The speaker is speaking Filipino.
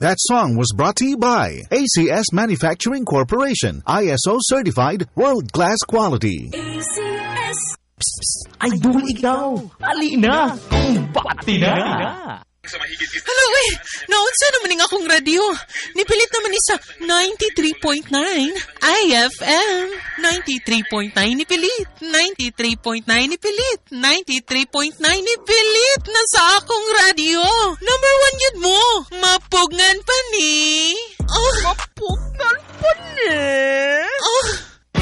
That song was brought to you by ACS Manufacturing Corporation, ISO certified, world-class quality. ACS. Idol ikaw! Alina! Kumbati na! Hello, naunsa naman ng akong radyo. Nipilit naman ni sa 93.9 IFM. 93.9 nipilit. 93.9 nipilit. 93.9 nipilit na sa akong radyo. Number 1 yun mo. Mapugngan pa ni. Mapugngan pa ni?